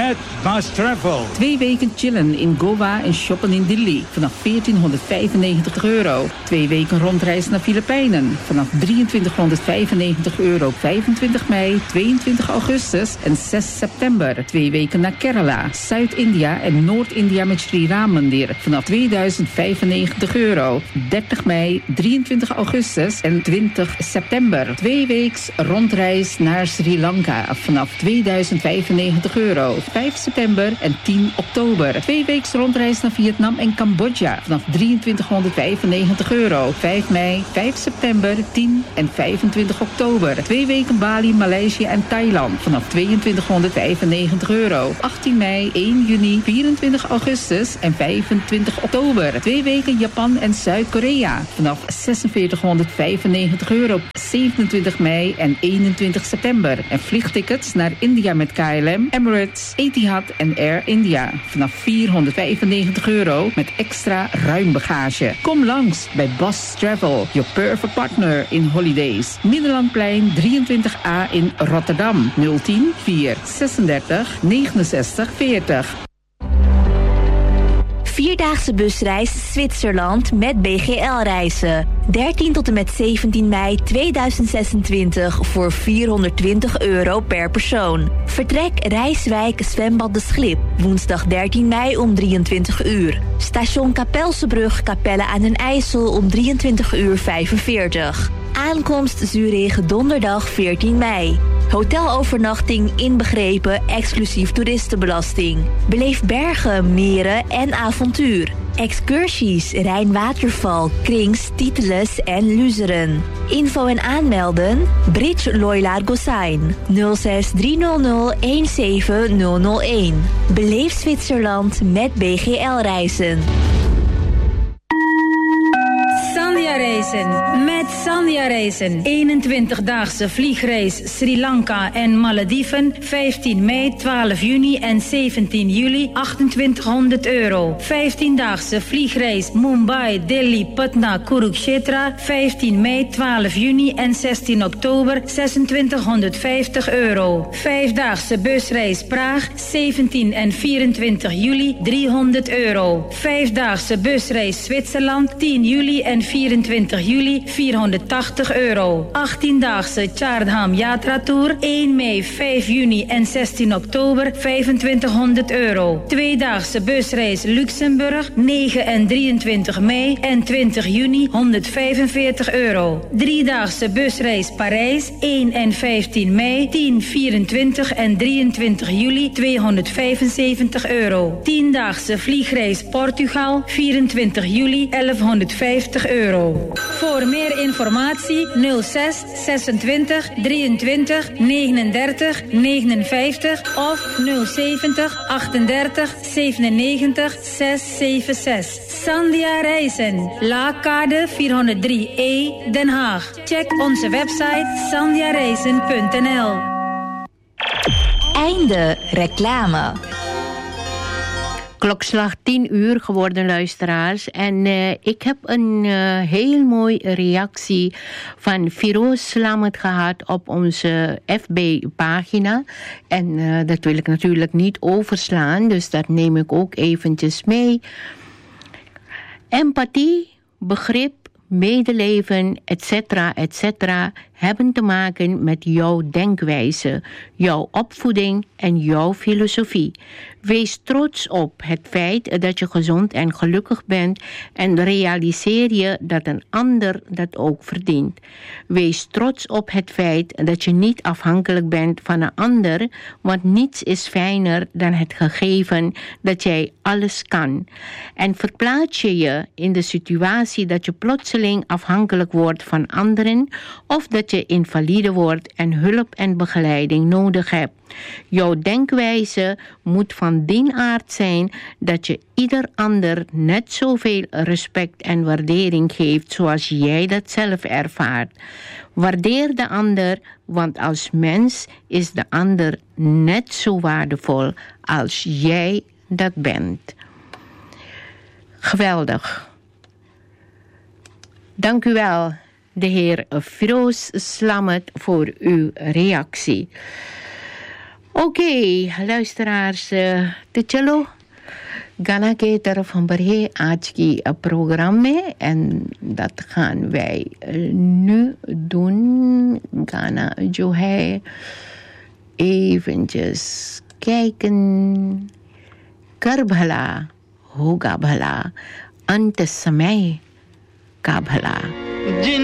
met Bus Travel. 2 weken chillen in Goa en shoppen in Delhi vanaf €1495. 2 weken rondreis naar Filipijnen vanaf €2395. 25 mei, 22 augustus en 6 september. 2 weken naar Kerala, Zuid-India en Noord-India met Sri Ram Mandir vanaf €2095. 30 mei, 23 augustus en 20 september. 2 weeks rondreis naar Sri Lanka vanaf €2095. 5 september en 10 oktober. 2 weeks rondreis naar Vietnam en Cambodja vanaf €2395. 5 mei, 5 september, 10 en 25 oktober. 2 weken Bali, Maleisië en Thailand vanaf €2295. 18 mei, 1 juni, 24 augustus en 25 oktober. 2 weken Japan en Zuid-Korea vanaf €4695. 27 mei en 21 september. En vliegtickets naar India met KLM, Emirates, Etihad en Air India vanaf €495 met extra ruim bagage. Kom langs bij Bus Travel, your perfect partner in holidays. Middellandplein 23A in Rotterdam. 010 436 69 40. 4-daagse busreis Zwitserland met BGL Reizen. 13 tot en met 17 mei 2026 voor €420 per persoon. Vertrek Rijswijk Zwembad de Schlip. Woensdag 13 mei om 23 uur. Station Kapelsebrug Capelle aan den IJssel om 23:45. Aankomst Zurich donderdag 14 mei. Hotelovernachting inbegrepen exclusief toeristenbelasting. Beleef bergen, meren en avontuur. Excursies Rijnwaterval, Krings, Titeles en Luzeren. Info en aanmelden Bridge Loylaar Gosijn 06 300 17001. Beleef Zwitserland met BGL Reizen. Sandia Reizen. Met Sandia Reizen. 21-daagse vliegreis Sri Lanka en Malediven. 15 mei, 12 juni en 17 juli. €2800. 15-daagse vliegreis Mumbai, Delhi, Patna, Kurukshetra. 15 mei, 12 juni en 16 oktober. €2650. 5-daagse busreis Praag. 17 en 24 juli. €300. 5-daagse busreis Zwitserland. 10 juli en 24 juli €480. 18-daagse Chardham Yatra Tour 1 mei, 5 juni en 16 oktober €2500. 2-daagse busreis Luxemburg 9 en 23 mei en 20 juni €145. 3-daagse busreis Parijs 1 en 15 mei, 10, 24 en 23 juli €275. 10-daagse vliegreis Portugal 24 juli €1150. Voor meer informatie 06 26 23 39 59 of 070 38 97 676. Sandia Reizen, Laakkade 403E, Den Haag. Check onze website sandiareizen.nl. Einde reclame. Klokslag 10 uur geworden, luisteraars. En ik heb een heel mooie reactie van Firoz Slamet gehad op onze FB-pagina. En dat wil ik natuurlijk niet overslaan, dus dat neem ik ook eventjes mee. Empathie, begrip, medeleven, etc., hebben te maken met jouw denkwijze, jouw opvoeding en jouw filosofie. Wees trots op het feit dat je gezond en gelukkig bent en realiseer je dat een ander dat ook verdient. Wees trots op het feit dat je niet afhankelijk bent van een ander, want niets is fijner dan het gegeven dat jij alles kan. En verplaats je je in de situatie dat je plotseling afhankelijk wordt van anderen of dat je invalide wordt en hulp en begeleiding nodig hebt. Jouw denkwijze moet van die aard zijn dat je ieder ander net zoveel respect en waardering geeft zoals jij dat zelf ervaart. Waardeer de ander, want als mens is de ander net zo waardevol als jij dat bent. Geweldig. Dank u wel, de heer Firoz Slamet, voor uw reactie. Oké, luisteraars, te chalo. Ghana के तरफ हम बढ़े आज की प्रोग्राम में en dat gaan wij nu doen. Ghana जो है eventjes kijken. कर भला होगा भला अंत समय का भला